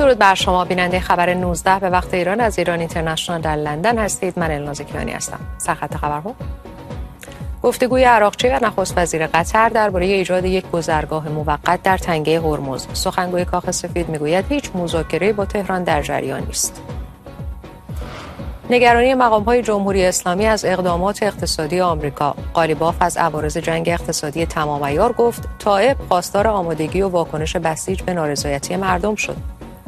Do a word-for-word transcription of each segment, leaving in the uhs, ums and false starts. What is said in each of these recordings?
درود بر شما بیننده خبر نوزده به وقت ایران از ایران اینترنشنال در لندن هستید. من الناز کیانی هستم. سرخط خبرها: گفتگوی عراقچی و نخست وزیر قطر درباره ایجاد یک گذرگاه موقت در تنگه هرمز. سخنگوی کاخ سفید میگوید هیچ مذاکره با تهران در جریان نیست. نگرانی مقام‌های جمهوری اسلامی از اقدامات اقتصادی آمریکا. قالیباف از عوارض جنگ اقتصادی تمام عیار گفت طائب خواستار آمادگی و واکنش بسیج به نارضایتی مردم شد.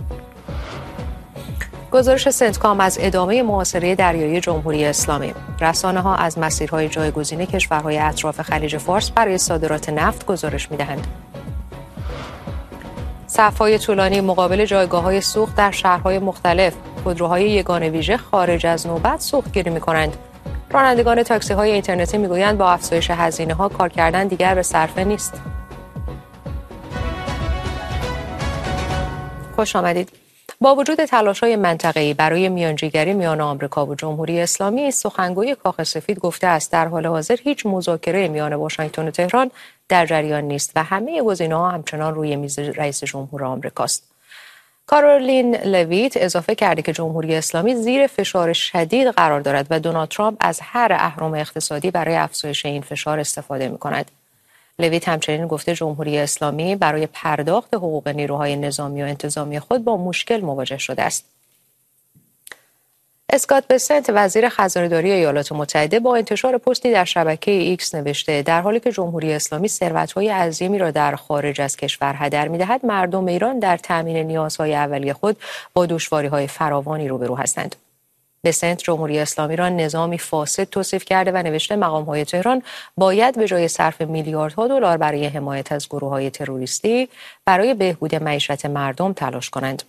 گزارش سنتکام از ادامه محاصره دریایی جمهوری اسلامی. رسانه‌ها از مسیرهای جایگزین کشورهای اطراف خلیج فارس برای صادرات نفت گزارش می‌دهند. صف‌های طولانی مقابل جایگاه‌های سوخت در شهرهای مختلف. خودروهای یگانه ویژه خارج از نوبت سوختگیری می‌کنند. رانندگان تاکسی‌های اینترنتی می‌گویند با افزایش هزینه‌ها کار کردن دیگر به صرفه نیست. خوش آمدید. با وجود تلاش‌های منطقه‌ای برای میانجیگری میان آمریکا و جمهوری اسلامی، سخنگوی کاخ سفید گفته است در حال حاضر هیچ مذاکره میان واشنگتن و تهران در جریان نیست و همه گزینه‌ها همچنان روی میز رئیس جمهور آمریکاست. کارولین لویت اضافه کرده که جمهوری اسلامی زیر فشار شدید قرار دارد و دونالد ترامپ از هر اهرم اقتصادی برای افزایش این فشار استفاده می‌کند. لویت همچنین گفته جمهوری اسلامی برای پرداخت حقوق نیروهای نظامی و انتظامی خود با مشکل مواجه شده است. اسکات بسنت وزیر خزانه‌داری ایالات متحده با انتشار پستی در شبکه ایکس نوشته در حالی که جمهوری اسلامی ثروت‌های عظیمی را در خارج از کشور هدر می‌دهد، مردم ایران در تامین نیازهای اولیه خود با دشواری‌های فراوانی روبرو هستند. بسنت جمهوری اسلامی را نظامی فاسد توصیف کرده و نوشته مقام‌های تهران باید به جای صرف میلیاردها دلار برای حمایت از گروه‌های تروریستی برای بهبود معیشت مردم تلاش کنند.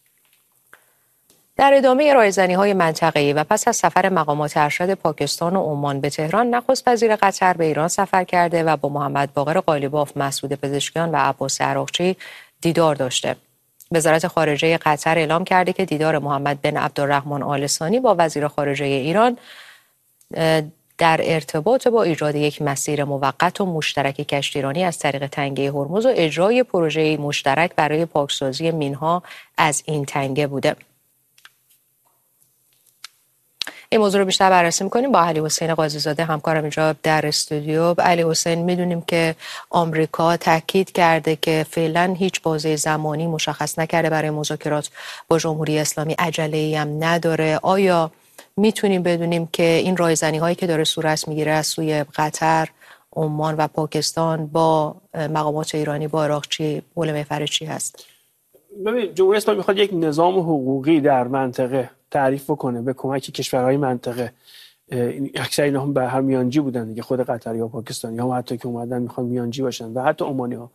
در ادامه رایزنی‌های منطقه‌ای و پس از سفر مقامات ارشد پاکستان و عمان به تهران، نخست وزیر قطر به ایران سفر کرده و با محمد باقر قالیباف، مسعود پزشکیان و عباس عراقچی دیدار داشته. وزارت خارجه قطر اعلام کرده که دیدار محمد بن عبدالرحمن آل ثانی با وزیر خارجه ایران در ارتباط با ایجاد یک مسیر موقت و مشترک کشتیرانی از طریق تنگه هرمز و اجرای پروژه مشترک برای پاکسازی مینها از این تنگه بوده. این موضوع رو بیشتر بررسی می‌کنیم با علی حسین قاضی‌زاده، همکارم اینجا در استودیو. علی حسین، می‌دونیم که آمریکا تاکید کرده که فعلا هیچ بازه زمانی مشخص نکرده برای مذاکرات با جمهوری اسلامی، عجله‌ای هم نداره. آیا میتونیم بدونیم که این رایزنی‌هایی که داره صورت میگیره از سوی قطر، عمان و پاکستان با مقامات ایرانی، با عراقچی، حول محور چی هست؟ ببین، جمهوری اسلامی میخواد یک نظام حقوقی در منطقه تعریف کنه به کمک کشورهای منطقه. اکثر اینا هم به هر میانجی بودن دیگه، خود قطری ها، پاکستانی ها حتی که اومدن میخوان میانجی باشن و حتی عمانی ها.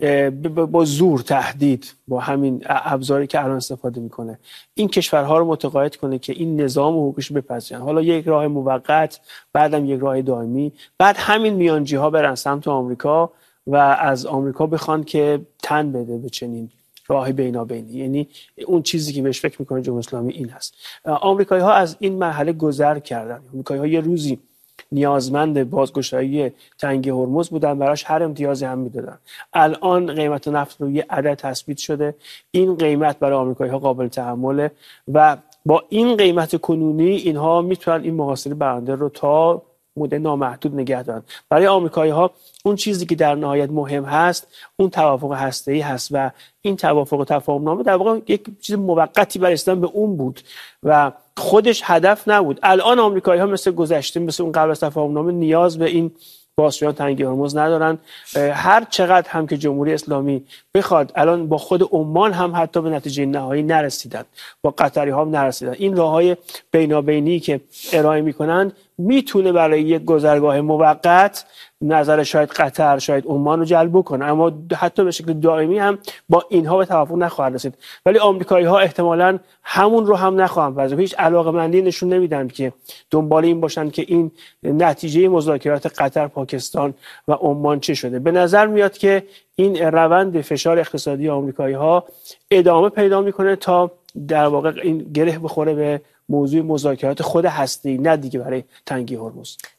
با زور، تهدید، با همین ابزاری که الان استفاده میکنه این کشورها رو متقاعد کنه که این نظام حقوقیش بپذیرن. حالا یک راه موقت، بعدم یک راه دائمی، بعد همین میانجی ها برن سمت آمریکا و از آمریکا بخوان که تن بده به چنین راه بینابینی. یعنی اون چیزی که بهش فکر میکنه جمهوری اسلامی این هست. آمریکایی ها از این مرحله گذر کردن. آمریکایی ها یه روزی نیازمند بازگشایی تنگه هرمز بودن، براش هر امتیازی هم میدادن. الان قیمت نفت رو یه عدد تثبیت شده، این قیمت برای آمریکایی ها قابل تحمله و با این قیمت کنونی اینها میتونن این محاصره برنده رو تا مدت نامحدود نگه دارن. برای آمریکایی ها اون چیزی که در نهایت مهم هست اون توافق هسته‌ای هست و این توافق و تفاهم نامه در واقع یک چیز موقتی برای رسیدن به اون بود و خودش هدف نبود. الان آمریکایی ها مثل گذشته، مثل اون قبل از تفاهم نامه، نیاز به این بازشدن تنگه هرمز ندارن. هر چقدر هم که جمهوری اسلامی بخواد، الان با خود عمان هم حتی به نتیجه نهایی نرسیدن، با قطری ها هم نرسیدن. این راههای بینابینی که ارائه میکنن میتونه برای یک گذرگاه موقت نظر شاید قطر، شاید عمان رو جلب کنه، اما حتی به شکل دائمی هم با اینها به توافق نخواهد رسید. ولی آمریکایی ها احتمالاً همون رو هم نخواهند پذیرفت. هیچ علاقه‌مندی نشون نمیدن که دنبال این باشن که این نتیجه مذاکرات قطر، پاکستان و عمان چه شده. به نظر میاد که این روند فشار اقتصادی آمریکایی ها ادامه پیدا میکنه تا در واقع این گره بخوره به موضوع مذاکرات خود هسته‌ای، نه دیگه برای تنگی هرمز.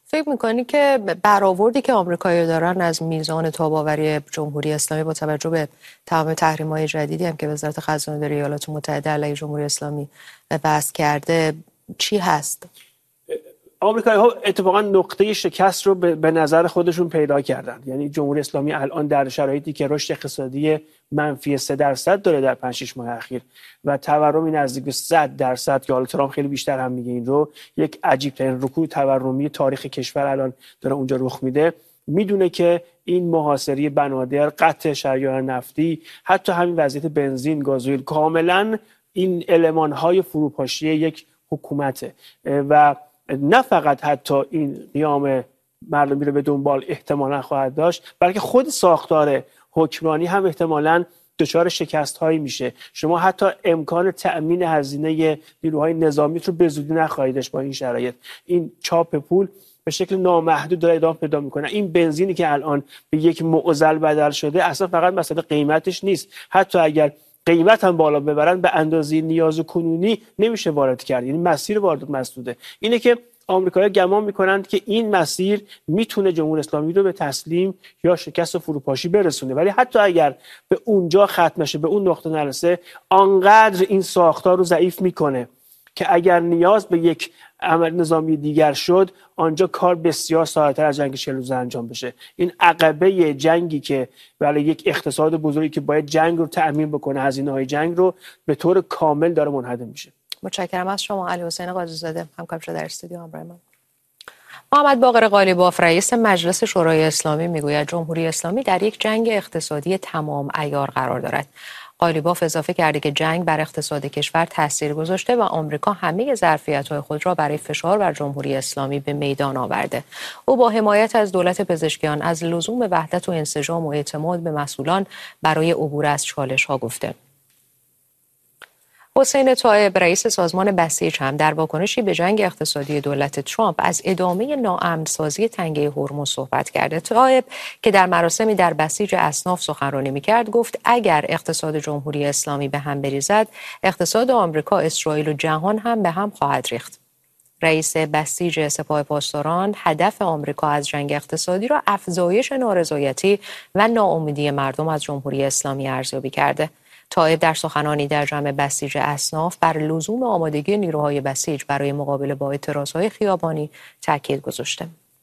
فکر میکنی که برآوردی که آمریکایی‌ها دارن از میزان تاب‌آوری جمهوری اسلامی با توجه به تمام تحریم‌های جدیدی هم که وزارت خزانه‌داری ایالات متحده علیه جمهوری اسلامی وضع کرده چی هست؟ آمریکایی‌ها اتفاقا نقطه شکست رو به نظر خودشون پیدا کردن. یعنی جمهوری اسلامی الان در شرایطی که رشد اقتصادی منفی سه درصد داره در پنج شش ماه اخیر و تورمی نزدیک به صد درصد که حالا ترامپ خیلی بیشتر هم میگه این رو، یک عجیب ترین رکود تورمی تاریخ کشور الان داره اونجا رخ میده. میدونه که این محاصره بنادر، قطع شریان نفتی، حتی همین وضعیت بنزین، گازوئیل، کاملا این المان‌های فروپاشی یک حکومته و نه فقط حتی این قیام مردمی رو به دنبال احتمالا خواهد داشت، بلکه خود ساختار حکمرانی هم احتمالا دچار شکست هایی میشه. شما حتی امکان تأمین هزینه نیروهای نظامی رو به زودی نخواهید داشت با این شرایط. این چاپ پول به شکل نامحدود داره ادامه پیدا میکنه. این بنزینی که الان به یک معضل بدل شده اصلا فقط مسئله قیمتش نیست، حتی اگر قیمت هم بالا ببرن به اندازه نیاز کنونی نمیشه وارد کرد. یعنی مسیر واردات مسدوده. اینه که آمریکایی‌ها گمان میکنند که این مسیر میتونه جمهوری اسلامی رو به تسلیم یا شکست و فروپاشی برسونه، ولی حتی اگر به اونجا ختم نشه، به اون نقطه نرسه، آنقدر این ساختار رو ضعیف میکنه که اگر نیاز به یک عمل نظامی دیگر شد، آنجا کار بسیار ساده‌تر از جنگ چهل روزه انجام بشه. این عقبه جنگی که برای یک اقتصاد بزرگی که باید جنگ رو تأمین بکنه، هزینه‌های جنگ رو به طور کامل داره منهدم میشه. متشکرم از شما علی حسین قاضی زاده، همکار شده در استودیو همراه ما. محمد باقر قالیباف رئیس مجلس شورای اسلامی میگوید جمهوری اسلامی در یک جنگ اقتصادی تمام عیار قرار دارد. قالیباف اضافه کرده که جنگ بر اقتصاد کشور تاثیر گذاشته و آمریکا همه ظرفیت‌های خود را برای فشار بر جمهوری اسلامی به میدان آورده. او با حمایت از دولت پزشکیان از لزوم وحدت و انسجام و اعتماد به مسئولان برای عبور از چالش‌ها گفته. حسین طایب رئیس سازمان بسیج هم در واکنشی به جنگ اقتصادی دولت ترامپ از ادامه ناامن‌سازی تنگه هرمز صحبت کرده. طایب که در مراسمی در بسیج اصناف سخنرانی می‌کرد گفت اگر اقتصاد جمهوری اسلامی به هم بریزد، اقتصاد آمریکا، اسرائیل و جهان هم به هم خواهد ریخت. رئیس بسیج سپاه پاسداران هدف آمریکا از جنگ اقتصادی را افزایش نارضایتی و ناامیدی مردم از جمهوری اسلامی ارزیابی کرده. طایب در سخنانی در جمع بسیج اصناف بر لزوم آمادگی نیروهای بسیج برای مقابله با اعتراضهای خیابانی تاکید گذاشته.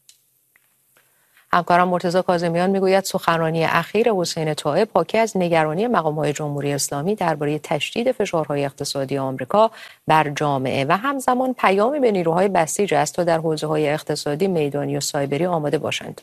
همکارم مرتضی کاظمیان میگوید سخنرانی اخیر حسین طایب حاکی از نگرانی مقام‌های جمهوری اسلامی درباره تشدید فشارهای اقتصادی آمریکا بر جامعه و همزمان پیامی به نیروهای بسیج است تا در حوزه‌های اقتصادی، میدانی و سایبری آماده باشند.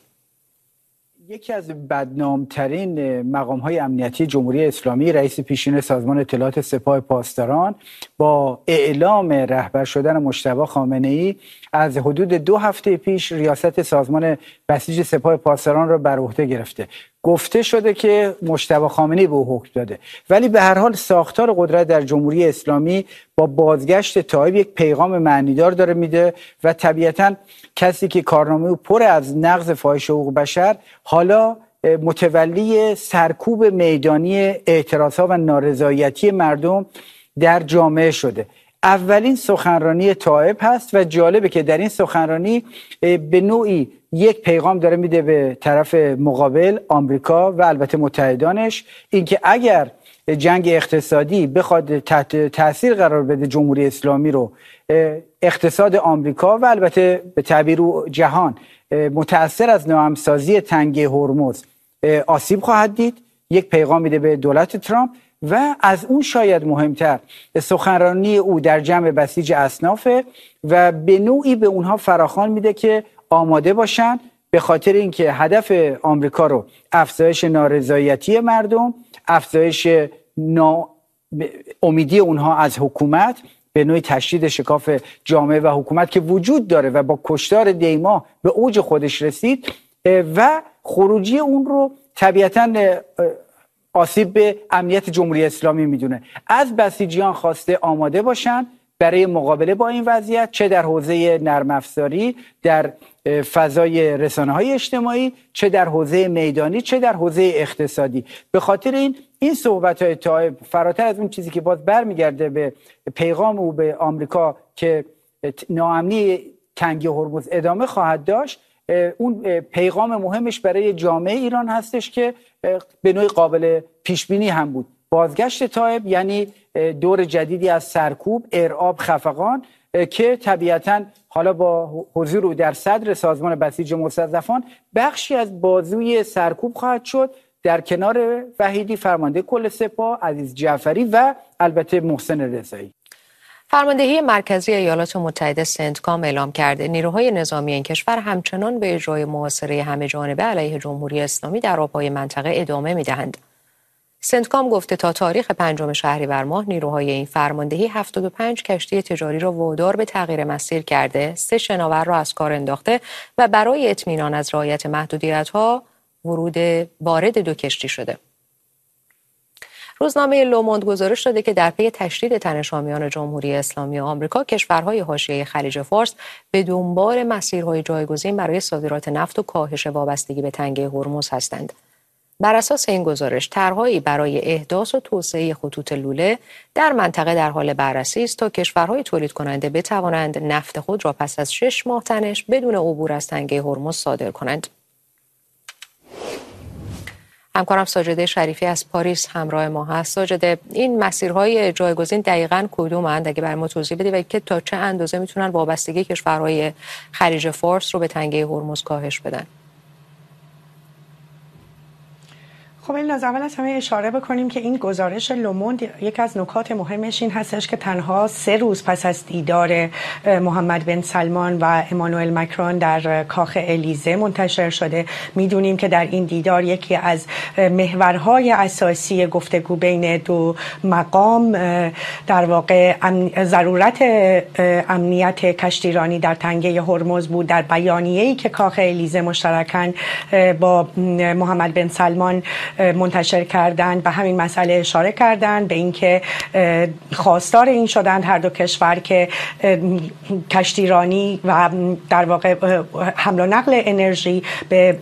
یکی از بدنامترین مقام‌های امنیتی جمهوری اسلامی، رئیس پیشین سازمان اطلاعات سپاه پاسداران، با اعلام رهبر شدن مجتبی خامنه‌ای از حدود دو هفته پیش ریاست سازمان بسیج سپاه پاسداران را بر عهده گرفته. گفته شده که مجتبی خامنه‌ای به او حکم داده، ولی به هر حال ساختار قدرت در جمهوری اسلامی با بازگشت طایب یک پیغام معنیدار داره میده و طبیعتاً کسی که کارنامه او پر از نقض فاحش حقوق بشر حالا متولی سرکوب میدانی اعتراضها و نارضایتی مردم در جامعه شده. اولین سخنرانی طایب هست و جالبه که در این سخنرانی به نوعی یک پیغام داره میده به طرف مقابل، آمریکا و البته متحدانش، اینکه اگر جنگ اقتصادی بخواد تحت تاثیر قرار بده جمهوری اسلامی رو، اقتصاد آمریکا و البته به تعبیر جهان متأثر از ناهمسازی تنگه هرمز آسیب خواهد دید. یک پیغام میده به دولت ترامپ و از اون شاید مهمتر سخنرانی او در جمع بسیج اصنافه و به نوعی به اونها فراخوان میده که آماده باشن، به خاطر اینکه هدف آمریکا رو افزایش نارضایتی مردم، افزایش نا... امیدی اونها از حکومت، به نوعی تشدید شکاف جامعه و حکومت که وجود داره و با کشتار دیما به اوج خودش رسید و خروجی اون رو طبیعتاً آسیب به امنیت جمهوری اسلامی میدونه. از بسیجیان خواسته آماده باشن برای مقابله با این وضعیت، چه در حوزه نرم افزاری، در فضای رسانه‌های اجتماعی، چه در حوزه میدانی، چه در حوزه اقتصادی. به خاطر این این صحبت‌های طایب فراتر از اون چیزی که باز برمیگرده به پیغام او به آمریکا که ناامنی تنگی هرمز ادامه خواهد داشت، اون پیغام مهمش برای جامعه ایران هستش که به نوعی قابل پیش بینی هم بود. بازگشت تایب یعنی دور جدیدی از سرکوب، ارعاب، خفقان که طبیعتاً حالا با حضور او در صدر سازمان بسیج مستضعفان بخشی از بازوی سرکوب خواهد شد، در کنار وحیدی فرمانده کل سپاه، عزیز جعفری و البته محسن رضایی. فرماندهی مرکزی ایالات متحده سنتکام اعلام کرده نیروهای نظامی این کشور همچنان به اجرای محاصره همه جانبه علیه جمهوری اسلامی در آبهای منطقه ادامه می‌دهند. سنتکام گفته تا تاریخ پنجم شهریور ماه نیروهای این فرماندهی هفتاد و پنج کشتی تجاری را وادار به تغییر مسیر کرده، سه شناور را از کار انداخته و برای اطمینان از رعایت محدودیت‌ها ورود وارد دو کشتی شده. روزنامه لوموند گزارش داده که در پی تشدید تنش‌آمیان جمهوری اسلامی آمریکا، کشورهای حاشیه خلیج فارس به دنبال مسیرهای جایگزین برای صادرات نفت و کاهش وابستگی به تنگه هرمز هستند. بر اساس این گزارش، طرح‌هایی برای احداث و توسعه خطوط لوله در منطقه در حال بررسی است تا کشورهای تولید کننده بتوانند نفت خود را پس از شش ماه تنش بدون عبور از تنگه هرمز صادر کنند. همکارم ساجده شریفی از پاریس همراه ما هست. ساجده، این مسیرهای جایگزین دقیقاً کدومند؟ اگه برای ما توضیح بدید و که تا چه اندازه میتونن وابستگی کشورهای خلیج فارس رو به تنگه هرمز کاهش بدن؟ خب این از اول از همه اشاره بکنیم که این گزارش لوموند یک از نکات مهمش این هستش که تنها سه روز پس از دیدار محمد بن سلمان و امانوئل مکرون در کاخ الیزه منتشر شده. میدونیم که در این دیدار یکی از محورهای اساسی گفتگو بین دو مقام در واقع ضرورت امنیت کشتیرانی در تنگه هرمز بود. در بیانیه‌ای که کاخ الیزه مشترکاً با محمد بن سلمان منتشر کردند به همین مسئله اشاره کردند، به اینکه خواستار این شدند هر دو کشور که کشتیرانی و در واقع حمل و نقل انرژی به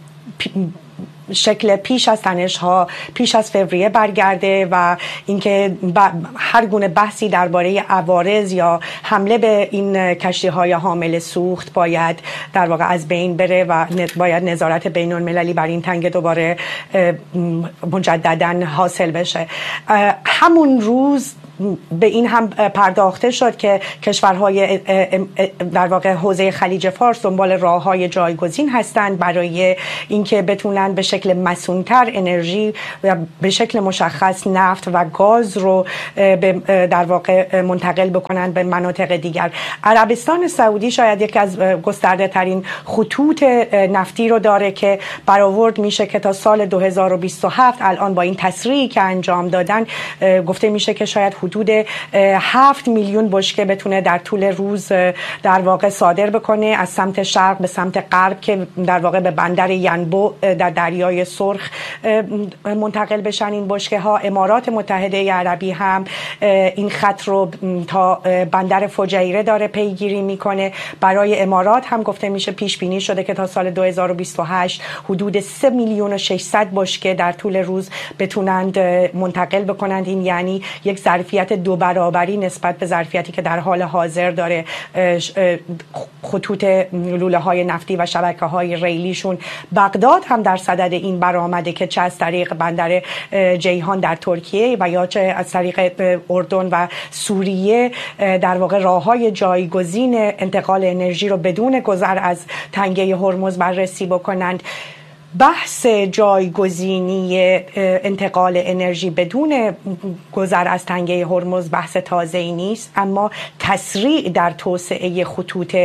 شکل پیش از تنش‌ها پیش از فوریه برگرده و اینکه هر گونه بحثی درباره عوارض یا حمله به این کشتی‌های حامل سوخت باید در واقع از بین بره و باید نظارت بین‌المللی بر این تنگه دوباره مجدداً حاصل بشه. همون روز به این هم پرداخته شد که کشورهای در واقع حوزه خلیج فارس دنبال راه‌های جایگزین هستند برای اینکه بتونن به شکل مسئول‌تر انرژی و به شکل مشخص نفت و گاز رو در واقع منتقل بکنن به مناطق دیگر. عربستان سعودی شاید یک از گسترده ترین خطوط نفتی رو داره که برآورد میشه که تا سال دو هزار و بیست و هفت الان با این تسریعی که انجام دادن گفته میشه که شاید حدود هفت میلیون بشکه بتونه در طول روز در واقع صادر بکنه از سمت شرق به سمت غرب که در واقع به بندر ینبو در دریای سرخ منتقل بشن این بشکه ها. امارات متحده عربی هم این خط رو تا بندر فجیره داره پیگیری میکنه. برای امارات هم گفته میشه پیش بینی شده که تا سال دو هزار و بیست و هشت حدود سه میلیون و ششصد بشکه در طول روز بتونند منتقل بکنند. این یعنی یک ظرفیت دو برابری نسبت به ظرفیتی که در حال حاضر داره خطوط لوله های نفتی و شبکه های ریلیشون. بغداد هم در صدد این برآمده که چه از طریق بندر جیهان در ترکیه و یا چه از طریق اردن و سوریه در واقع راه‌های جایگزین انتقال انرژی رو بدون گذر از تنگه هرمز بررسی بکنند. بحث جایگزینی انتقال انرژی بدون گذر از تنگه هرمز بحث تازه‌ای نیست، اما تسریع در توسعه خطوط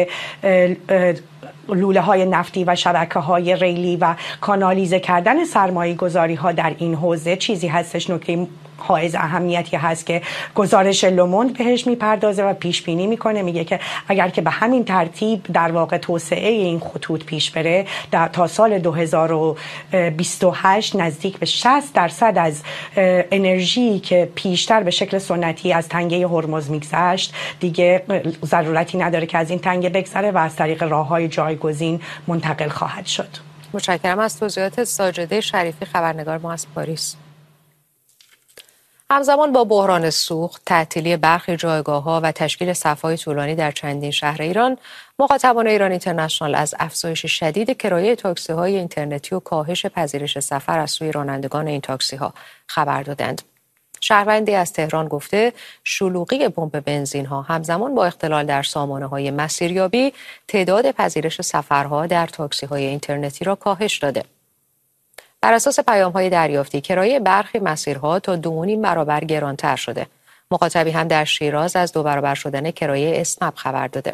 لوله های نفتی و شبکه های ریلی و کانالیزه کردن سرمایه گذاری ها در این حوزه چیزی هستش. نکته حائز اهمیتی هست که گزارش لوموند بهش میپردازه و پیش بینی میکنه، میگه که اگر که به همین ترتیب در واقع توسعه این خطوط پیش بره در تا سال دو هزار و بیست و هشت نزدیک به شصت درصد از انرژی که پیشتر به شکل سنتی از تنگه هرمز میگذشت دیگه ضرورتی نداره که از این تنگه بگذره و از طریق راههای جایگزین منتقل خواهد شد. متشکرم از توضیحات ساجده شریفی، خبرنگار ما از پاریس. همزمان با بحران سوخت، تعطیلی برخی جایگاه‌ها و تشکیل صف‌های طولانی در چندین شهر ایران، مخاطبان ایران اینترنشنال از افزایش شدید کرایه تاکسی‌های اینترنتی و کاهش پذیرش سفر از سوی رانندگان این تاکسی‌ها خبر دادند. شهروندی از تهران گفته شلوغی پمپ بنزین‌ها همزمان با اختلال در سامانه‌های مسیریابی تعداد پذیرش سفرها در تاکسی‌های اینترنتی را کاهش داده. بر اساس پیام‌های دریافتی کرایه برخی مسیرها تا دو و نیم برابر گرانتر شده. مخاطبی هم در شیراز از دو برابر شدن کرایه اسنپ خبر داده.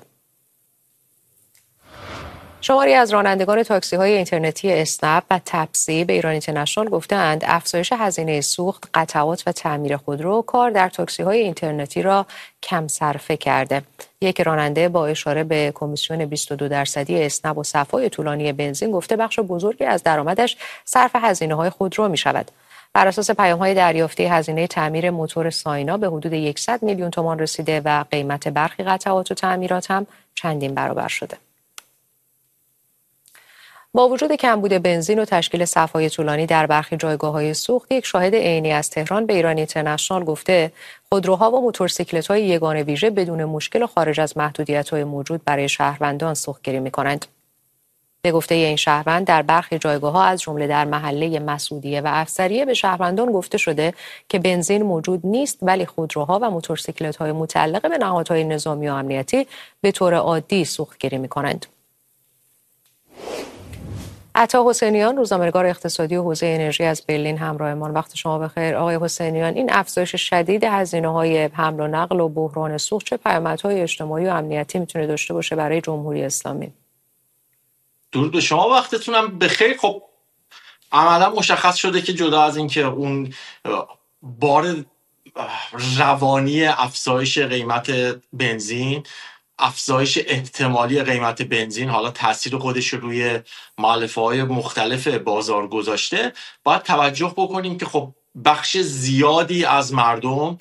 شماری از رانندگان تاکسی‌های اینترنتی اسنپ و تپسی به ایران اینترنشنال گفتند افزایش هزینه سوخت، قطعات و تعمیر خودرو کار در تاکسی‌های اینترنتی را کم صرفه کرده. یک راننده با اشاره به کمیسیون بیست و دو درصدی اسنپ و صف‌های طولانی بنزین گفته بخش بزرگی از درآمدش صرف هزینه‌های خودرو می‌شود. بر اساس پیام‌های دریافتی هزینه تعمیر موتور ساینا به حدود صد میلیون تومان رسیده و قیمت برخی قطعات و تعمیرات هم چندین برابر شده. با وجود کمبود بنزین و تشکیل صف‌های طولانی در برخی جایگاه‌های سوخت، یک شاهد عینی از تهران به ایران اینترنشنال گفته خودروها و موتورسیکلت‌های یگانه ویژه بدون مشکل و خارج از محدودیت‌های موجود برای شهروندان سوختگیری می‌کنند. به گفته این شهروند در برخی جایگاه‌ها از جمله در محله مسعودیه و افسریه به شهروندان گفته شده که بنزین موجود نیست ولی خودروها و موتورسیکلت‌های متعلق به نهادهای نظامی و امنیتی به طور عادی سوختگیری می‌کنند. عطا حسینیان، روزنامه‌نگار اقتصادی و حوزه انرژی از برلین همراهمان. وقت شما بخیر آقای حسینیان. این افزایش شدید هزینه‌های حمل و نقل و بحران سوخت چه پیامدهای اجتماعی و امنیتی میتونه داشته باشه برای جمهوری اسلامی؟ درود به شما، وقتتونم بخیر. خب عملا مشخص شده که جدا از اینکه اون بار روانی افزایش قیمت بنزین، افزایش احتمالی قیمت بنزین حالا تاثیر خودش رو روی مؤلفه‌های مختلف بازار گذاشته، باید توجه بکنیم که خب بخش زیادی از مردم،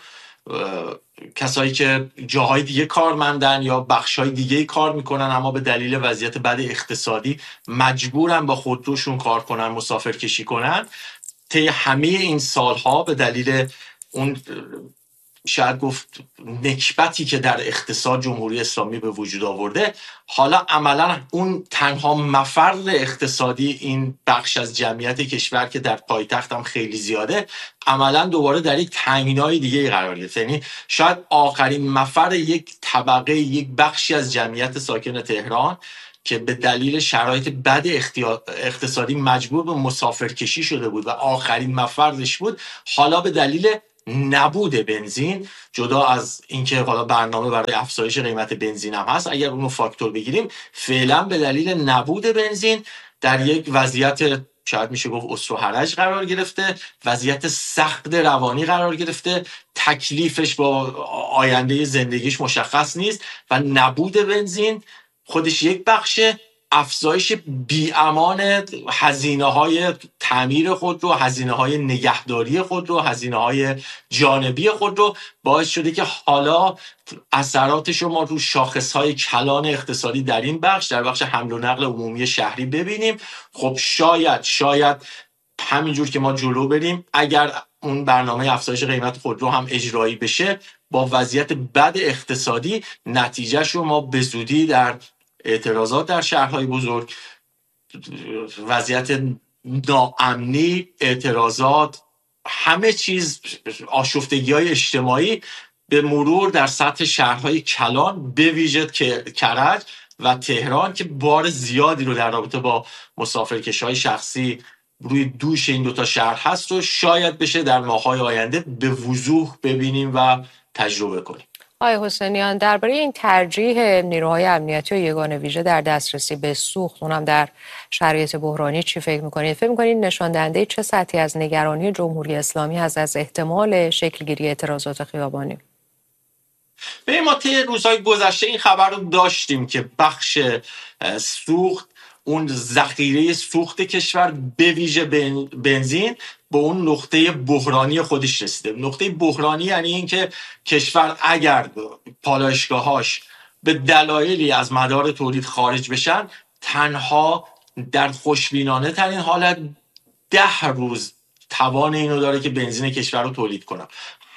کسایی که جاهای دیگه کارمندن یا بخشای دیگه کار میکنن اما به دلیل وضعیت بد اقتصادی مجبورن با خودروشون کار کنن، مسافرکشی کنن، طی همه این سالها به دلیل اون شاید گفت نکبتی که در اقتصاد جمهوری اسلامی به وجود آورده، حالا عملا اون تنها مفر اقتصادی این بخش از جمعیت کشور که در پایتخت هم خیلی زیاده، عملا دوباره در یک تنگنای دیگه قرار گرفت. یعنی شاید آخرین مفر یک طبقه، یک بخشی از جمعیت ساکن تهران که به دلیل شرایط بد اقتصادی مجبور به مسافرکشی شده بود و آخرین مفرش بود، حالا به دلیل نبود بنزین، جدا از اینکه حالا برنامه برای افزایش قیمت بنزین هم هست، اگر اونو فاکتور بگیریم، فعلا به دلیل نبود بنزین در یک وضعیت شاید میشه گفت اسر و حرج قرار گرفته، وضعیت سخت روانی قرار گرفته، تکلیفش با آینده زندگیش مشخص نیست و نبود بنزین خودش یک بخشه، افزایش بی‌امان هزینه‌های تعمیر خودرو، هزینه‌های نگهداری خودرو، هزینه‌های جانبی خودرو باعث شده که حالا اثراتش رو ما رو شاخص‌های کلان اقتصادی در این بخش، در بخش حمل و نقل عمومی شهری ببینیم. خب شاید شاید همینجور که ما جلو بریم، اگر اون برنامه افزایش قیمت خودرو هم اجرایی بشه، با وضعیت بد اقتصادی نتیجهش رو ما به زودی در اعتراضات در شهرهای بزرگ، وضعیت ناامنی، اعتراضات، همه چیز، آشفتگی‌های اجتماعی به مرور در سطح شهرهای کلان، به ویژه کرج و تهران که بار زیادی رو در رابطه با مسافرکشی‌های شخصی روی دوش این دوتا شهر هست رو شاید بشه در ماه‌های آینده به وضوح ببینیم و تجربه کنیم. آقای حسینیان، درباره این ترجیح نیروهای امنیتی و یگانه ویژه در دسترسی به سوخت، اونم در شرایط بحرانی، چی فکر می‌کنید؟ فکر می‌کنید نشان دهنده چه سطحی از نگرانی جمهوری اسلامی هست از احتمال شکلگیری اعتراضات خیابانی؟ به ما طی روزهای گذشته این خبر رو داشتیم که بخش سوخت، اون ذخیره سوخت کشور به ویژه بنزین به اون نقطه بحرانی خودش رسیده. نقطه بحرانی یعنی این که کشور اگر پالایشگاهاش به دلایلی از مدار تولید خارج بشن، تنها در خوشبینانه ترین حالت ده روز توان اینو داره که بنزین کشور رو تولید کنه.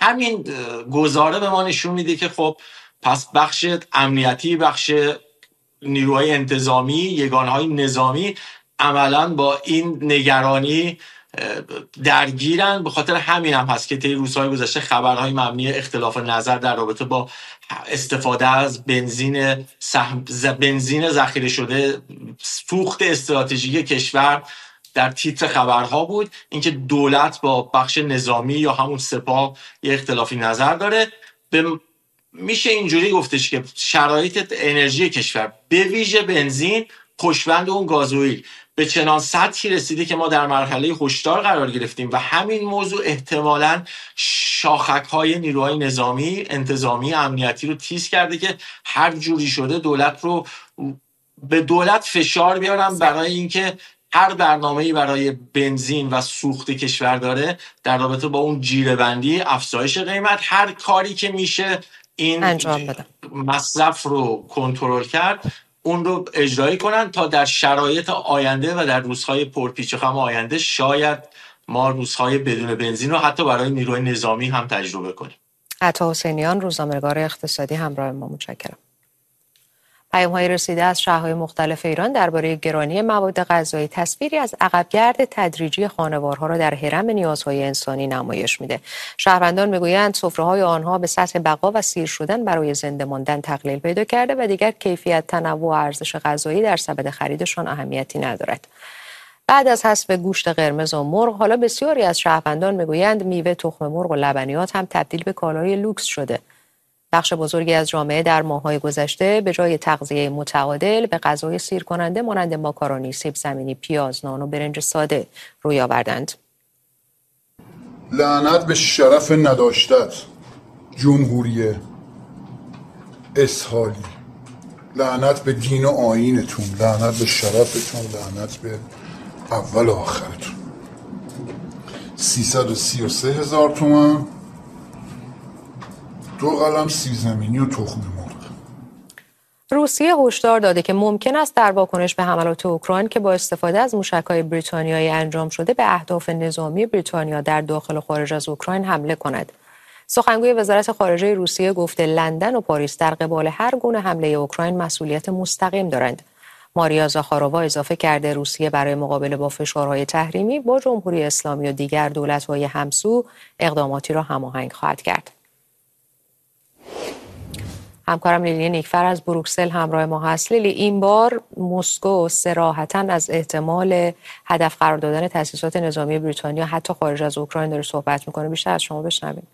همین گزاره به ما نشون میده که خب پس بخش امنیتی، بخش نیروهای انتظامی، یگانهای نظامی عملاً با این نگرانی درگیرن. به خاطر همین هم هست که طی روزهای گذشته خبرهای مبنی اختلاف نظر در رابطه با استفاده از بنزین سهم... بنزین ذخیره شده، سوخت استراتژیک کشور در تیتر خبرها بود. اینکه دولت با بخش نظامی یا همون سپاه یه اختلافی نظر داره. به میشه اینجوری گفتش که شرایط انرژی کشور به ویژه بنزین، پشتبند اون گازوئیل به چنان سطحی رسیده که ما در مرحله هشدار قرار گرفتیم و همین موضوع احتمالاً شاخک‌های نیروهای نظامی، انتظامی، امنیتی رو تیز کرده که هر جوری شده دولت رو به دولت فشار بیارن برای اینکه هر برنامه‌ای برای بنزین و سوخت کشور داره در رابطه با اون جیره‌بندی، افزایش قیمت، هر کاری که میشه این انجام بدن، مصرف رو کنترل کرد، اون رو اجرایی کنن تا در شرایط آینده و در روزهای پرپیچ و خم آینده شاید ما روزهای بدون بنزین رو حتی برای نیروی نظامی هم تجربه کنیم. عطا حسینیان، روزنامه‌نگار اقتصادی، همراه ما. متشکرم. پیام‌های رسیده از شهرهای مختلف ایران درباره گرانی مواد غذایی تصویری از عقبگرد تدریجی خانوارها را در هرم نیازهای انسانی نمایش میده. شهروندان میگویند سفره‌های آنها به سطح بقا و سیر شدن برای زنده ماندن تقلیل پیدا کرده و دیگر کیفیت، تنوع و ارزش غذایی در سبد خریدشان اهمیتی ندارد. بعد از حذف گوشت قرمز و مرغ، حالا بسیاری از شهروندان میگویند میوه، تخم مرغ و لبنیات هم تبدیل به کالای لوکس شده. بخش بزرگی از جامعه در ماه‌های گذشته به جای تغذیه متعادل به غذای سیر کننده مانند ماکارونی، سیب زمینی، پیاز، نان و برنج ساده روی آوردند. لعنت به شرف نداشتت جمهوری اسحالی، لعنت به دین و آیینتون، لعنت به شرفتون، لعنت به اول و آخرتون. سیصد و سی و سه هزار تومان دو قلم سیب زمینی و تخم مرغ. روسیه هشدار داده که ممکن است در واکنش به حملات اوکراین که با استفاده از موشک‌های بریتانیایی انجام شده به اهداف نظامی بریتانیا در داخل و خارج از اوکراین حمله کند. سخنگوی وزارت خارجه روسیه گفته لندن و پاریس در قبال هر گونه حمله اوکراین مسئولیت مستقیم دارند. ماریا زاخارووا اضافه کرده روسیه برای مقابله با فشارهای تحریمی با جمهوری اسلامی و دیگر دولت‌های همسو اقداماتی را هماهنگ خواهد کرد. همکارم لیلی نیکفر از بروکسل همراه ما هست. لیلی، این بار مسکو صراحتاً از احتمال هدف قرار دادن تأسیسات نظامی بریتانیا حتی خارج از اوکراین داره صحبت میکنه. بیشتر از شما بشنویم.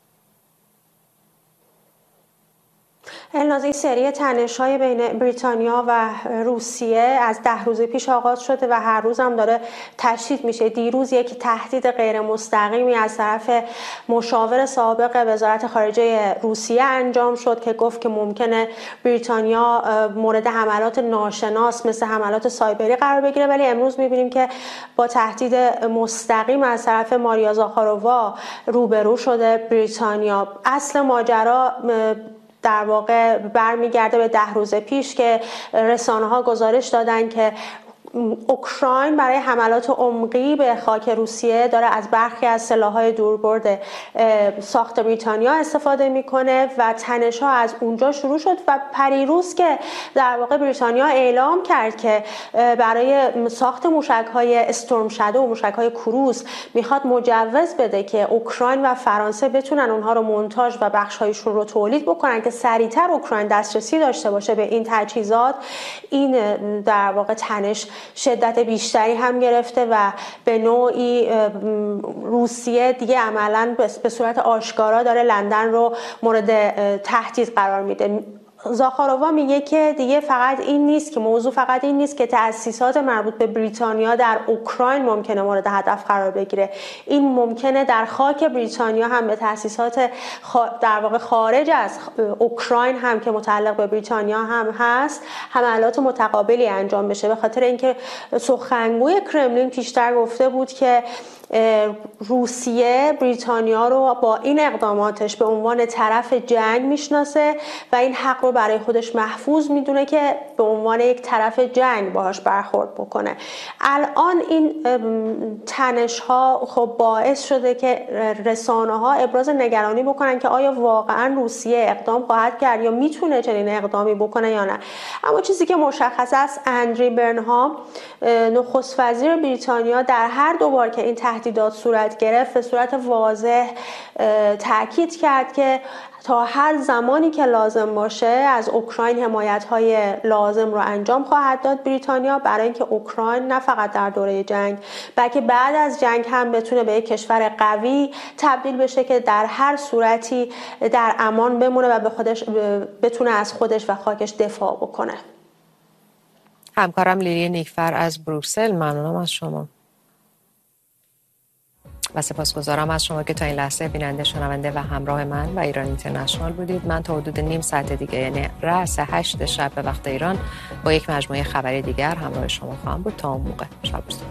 الناز، این سری تنش‌های بین بریتانیا و روسیه از ده روز پیش آغاز شده و هر روز هم داره تشدید میشه. دیروز یک تهدید غیر مستقیمی از طرف مشاور سابق وزارت خارجه روسیه انجام شد که گفت که ممکنه بریتانیا مورد حملات ناشناس مثل حملات سایبری قرار بگیره، ولی امروز میبینیم که با تهدید مستقیم از طرف ماریا زاخارووا روبرو شده بریتانیا. اصل ماجرا در واقع برمیگرده به ده روز پیش که رسانه ها گزارش دادن که اوکراین برای حملات عمقی به خاک روسیه داره از برخی از سلاح‌های دوربرد ساخت بریتانیا استفاده میکنه و تنش‌ها از اونجا شروع شد و پریروز که در واقع بریتانیا اعلام کرد که برای ساخت موشک‌های استورم شادو و موشک‌های کروز میخواد مجوز بده که اوکراین و فرانسه بتونن اونها رو مونتاژ و بخش‌هایشون رو تولید بکنن که سریعتر اوکراین دسترسی داشته باشه به این تجهیزات. این در واقع تنش شدت بیشتری هم گرفته و به نوعی روسیه دیگه عملاً به صورت آشکارا داره لندن رو مورد تهدید قرار میده. زاخارووا میگه که دیگه فقط این نیست که موضوع فقط این نیست که تأسیسات مربوط به بریتانیا در اوکراین ممکنه مورد هدف قرار بگیره، این ممکنه در خاک بریتانیا هم به تأسیسات در واقع خارج از اوکراین هم که متعلق به بریتانیا هم هست حملات متقابلی انجام بشه، به خاطر اینکه سخنگوی کرملین پیشتر گفته بود که روسیه بریتانیا رو با این اقداماتش به عنوان طرف جنگ میشناسه و این حق رو برای خودش محفوظ میدونه که به عنوان یک طرف جنگ باهاش برخورد بکنه. الان این تنش ها خب باعث شده که رسانه ها ابراز نگرانی بکنن که آیا واقعا روسیه اقدام خواهد کرد یا میتونه چنین اقدامی بکنه یا نه. اما چیزی که مشخص است، اندری برنهام نخست وزیر بریتانیا در هر دو بار که این تهدیدات صورت گرفت به صورت واضح تاکید کرد که تا هر زمانی که لازم باشه از اوکراین حمایت‌های لازم رو انجام خواهد داد بریتانیا، برای اینکه اوکراین نه فقط در دوره جنگ بلکه بعد از جنگ هم بتونه به یک کشور قوی تبدیل بشه که در هر صورتی در امان بمونه و به خودش بتونه از خودش و خاکش دفاع بکنه. همکارم لیلی نیکفر از بروکسل، ممنونم از شما و سپاسگزارم از شما که تا این لحظه بیننده، شنونده و همراه من و ایران اینترنشنال بودید. من تا حدود نیم ساعت دیگه، یعنی رأس هشت شب به وقت ایران، با یک مجموعه خبری دیگر همراه شما خواهم بود. تا اون موقع شب بخیر.